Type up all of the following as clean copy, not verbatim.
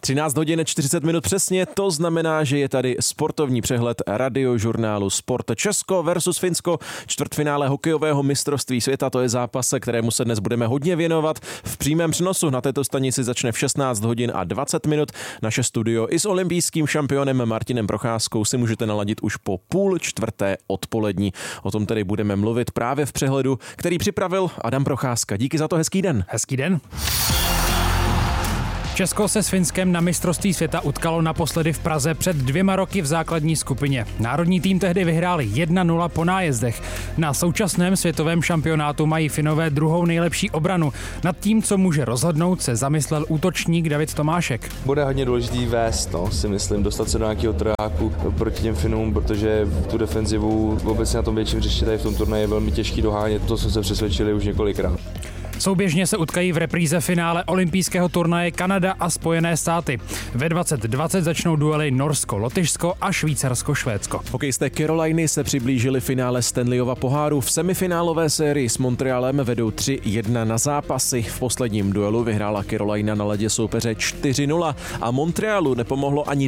13 hodin 40 minut přesně, to znamená, že je tady sportovní přehled radiožurnálu Sport. Česko versus Finsko, čtvrtfinále hokejového mistrovství světa, to je zápas, kterému se dnes budeme hodně věnovat. V přímém přenosu na této stanici začne v 16 hodin a 20 minut. Naše studio i s olympijským šampionem Martinem Procházkou si můžete naladit už po 3:30 odpolední. O tom tedy budeme mluvit právě v přehledu, který připravil Adam Procházka. Díky za to, hezký den. Hezký den. Česko se s Finskem na mistrovství světa utkalo naposledy v Praze před 2 roky v základní skupině. Národní tým tehdy vyhráli 1-0 po nájezdech. Na současném světovém šampionátu mají Finové druhou nejlepší obranu. Nad tím, co může rozhodnout, se zamyslel útočník David Tomášek. Bude hodně důležitý vést, si myslím, dostat se do nějakého trháku proti těm Finům, protože tu defenzivu vůbec na tom větším hřišti tady v tom turnaji je velmi těžký dohánět. To jsme se přesvědčili už několikrát. Souběžně se utkají v repríze finále olympijského turnaje Kanada a Spojené státy. Ve 2020 začnou duely Norsko-Lotyšsko a Švýcarsko-Švédsko. Hokejisté Caroliny se přiblížili finále Stanleyova poháru. V semifinálové sérii s Montrealem vedou 3-1 na zápasy. V posledním duelu vyhrála Carolina na ledě soupeře 4-0 a Montrealu nepomohlo ani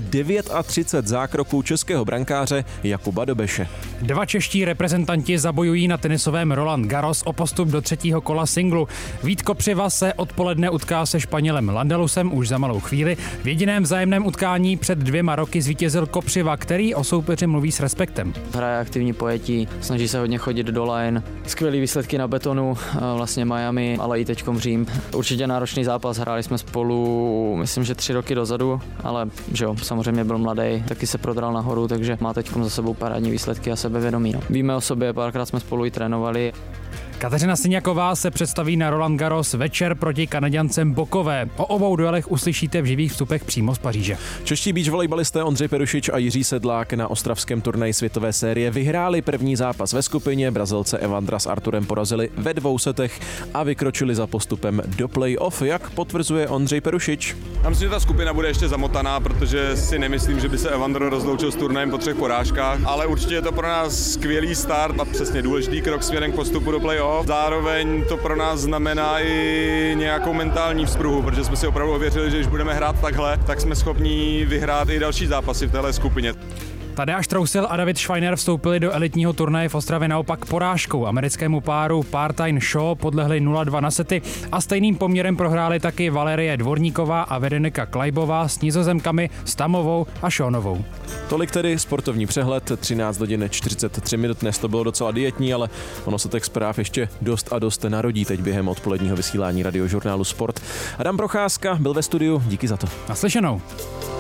39 zákroků českého brankáře Jakuba Dobeše. 2 čeští reprezentanti zabojují na tenisovém Roland Garros o postup do 3. kola singlu. Vít Kopřiva se odpoledne utká se Španělem Landalusem už za malou chvíli. V jediném vzájemném utkání před 2 roky zvítězil Kopřiva, který o soupeři mluví s respektem. Hraje aktivní pojetí, snaží se hodně chodit do line. Skvělý výsledky na betonu, vlastně Miami, ale i teďkom Řím. Určitě náročný zápas, hráli jsme spolu, myslím, že 3 roky dozadu, ale že jo, samozřejmě byl mladý, taky se prodral nahoru, takže má teďkom za sebou parádní výsledky a sebevědomí. Víme o sobě, párkrát jsme spolu i trénovali. Kateřina Syňaková se představí na Roland Garros večer proti Kanaďancem Bokové. O obou duelech uslyšíte v živých vstupech přímo z Paříže. Čeští beach volejbalisté Ondřej Perušič a Jiří Sedlák na ostravském turnaji světové série vyhráli první zápas ve skupině. Brazilce Evandra s Arturem porazili ve 2 setech a vykročili za postupem do play-off, jak potvrzuje Ondřej Perušič. Já myslím, že ta skupina bude ještě zamotaná, protože si nemyslím, že by se Evandro rozloučil s turnajem po 3 porážkách, ale určitě je to pro nás skvělý start a přesně důležitý krok směrem k postupu do play-off. Zároveň to pro nás znamená i nějakou mentální vzpruhu, protože jsme si opravdu ověřili, že když budeme hrát takhle, tak jsme schopni vyhrát i další zápasy v téhle skupině. Tadeáš Trousil a David Schweiner vstoupili do elitního turnaje v Ostravě naopak porážkou. Americkému páru Partine Shaw podlehli 0-2 na sety a stejným poměrem prohráli taky Valerie Dvorníková a Veronika Klajbová s Nizozemkami Stamovou a Šónovou. Tolik tedy sportovní přehled, 13 hodin 43 minut, dnes to bylo docela dietní, ale ono se těch zpráv ještě dost a dost narodí teď během odpoledního vysílání radiožurnálu Sport. Adam Procházka byl ve studiu, díky za to. Naslyšenou.